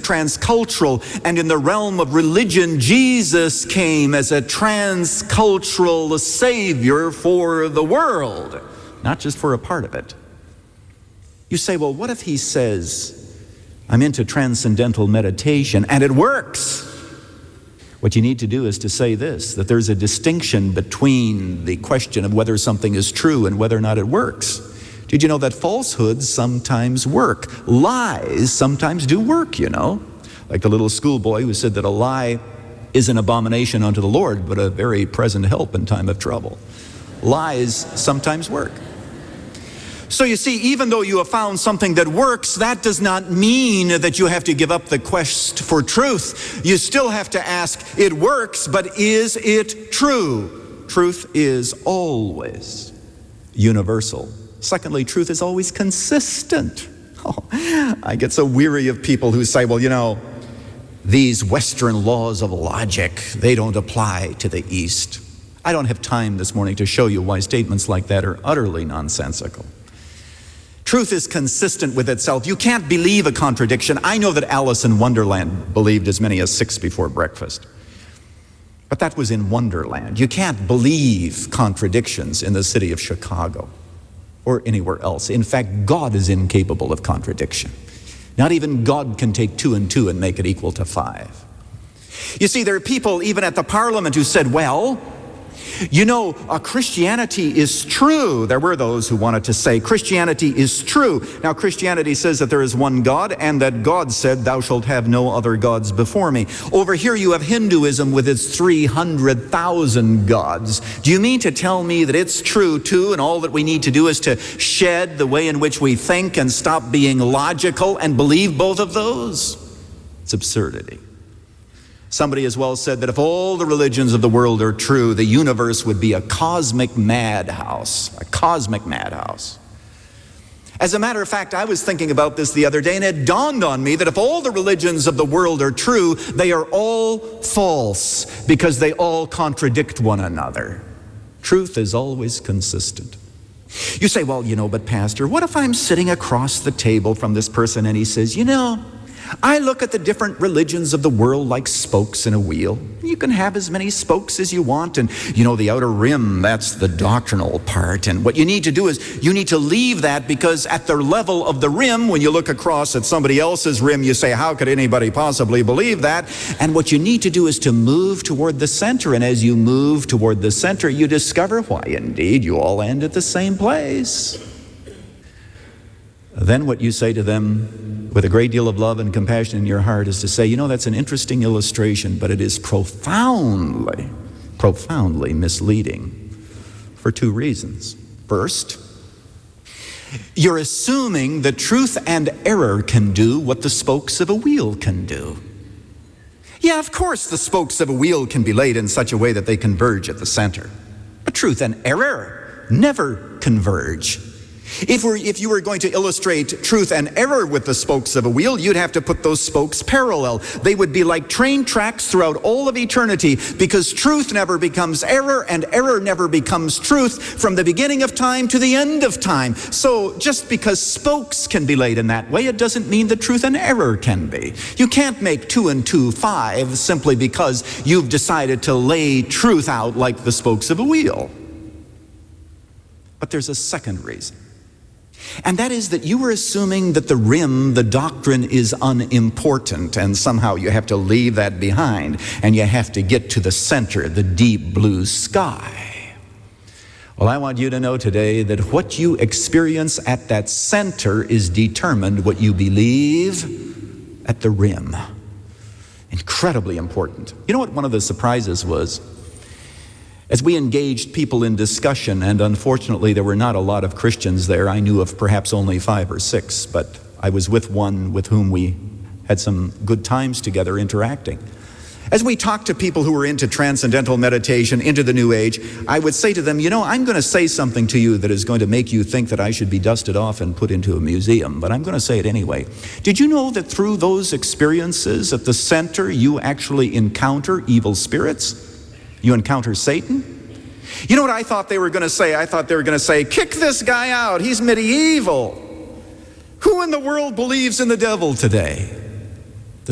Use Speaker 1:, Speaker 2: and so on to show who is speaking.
Speaker 1: transcultural. And in the realm of religion, Jesus came as a transcultural Savior for the world, not just for a part of it. You say, well, what if he says, I'm into transcendental meditation, and it works? What you need to do is to say this, that there's a distinction between the question of whether something is true and whether or not it works. Did you know that falsehoods sometimes work? Lies sometimes do work, you know. Like the little schoolboy who said that a lie is an abomination unto the Lord, but a very present help in time of trouble. Lies sometimes work. So you see, even though you have found something that works, that does not mean that you have to give up the quest for truth. You still have to ask, it works, but is it true? Truth is always universal. Secondly, truth is always consistent. Oh, I get so weary of people who say, well, you know, these Western laws of logic, they don't apply to the East. I don't have time this morning to show you why statements like that are utterly nonsensical. Truth is consistent with itself. You can't believe a contradiction. I know that Alice in Wonderland believed as many as 6 before breakfast. But that was in Wonderland. You can't believe contradictions in the city of Chicago or anywhere else. In fact, God is incapable of contradiction. Not even God can take 2 and 2 and make it equal to 5. You see, there are people even at the Parliament who said, well, you know, Christianity is true. There were those who wanted to say Christianity is true. Now, Christianity says that there is one God and that God said, thou shalt have no other gods before me. Over here you have Hinduism with its 300,000 gods. Do you mean to tell me that it's true too, and all that we need to do is to shed the way in which we think and stop being logical and believe both of those? It's absurdity. Somebody as well said that if all the religions of the world are true, the universe would be a cosmic madhouse. A cosmic madhouse. As a matter of fact, I was thinking about this the other day, and it dawned on me that if all the religions of the world are true, they are all false because they all contradict one another. Truth is always consistent. You say, well, you know, but Pastor, what if I'm sitting across the table from this person and he says, you know, I look at the different religions of the world like spokes in a wheel. You can have as many spokes as you want, and you know, the outer rim, that's the doctrinal part. And what you need to do is you need to leave that, because at the level of the rim, when you look across at somebody else's rim, you say, how could anybody possibly believe that? And what you need to do is to move toward the center. And as you move toward the center, you discover why indeed you all end at the same place. Then what you say to them with a great deal of love and compassion in your heart is to say, you know, that's an interesting illustration, but it is profoundly misleading for 2 reasons. First, you're assuming that truth and error can do what the spokes of a wheel can do. Yeah, of course the spokes of a wheel can be laid in such a way that they converge at the center. But truth and error never converge. If you were going to illustrate truth and error with the spokes of a wheel, you'd have to put those spokes parallel. They would be like train tracks throughout all of eternity, because truth never becomes error and error never becomes truth from the beginning of time to the end of time. So just because spokes can be laid in that way, it doesn't mean that truth and error can be. You can't make 2 and 2 5 simply because you've decided to lay truth out like the spokes of a wheel. But there's a second reason. And that is that you were assuming that the rim, the doctrine, is unimportant, and somehow you have to leave that behind, and you have to get to the center, the deep blue sky. Well, I want you to know today that what you experience at that center is determined what you believe at the rim. Incredibly important. You know what one of the surprises was? As we engaged people in discussion, and unfortunately there were not a lot of Christians there. I knew of perhaps only 5 or 6, but I was with one with whom we had some good times together interacting. As we talked to people who were into transcendental meditation, into the New Age, I would say to them, you know, I'm going to say something to you that is going to make you think that I should be dusted off and put into a museum, but I'm going to say it anyway. Did you know that through those experiences at the center, you actually encounter evil spirits? You encounter Satan? You know what I thought they were going to say? I thought they were going to say, kick this guy out, he's medieval. Who in the world believes in the devil today?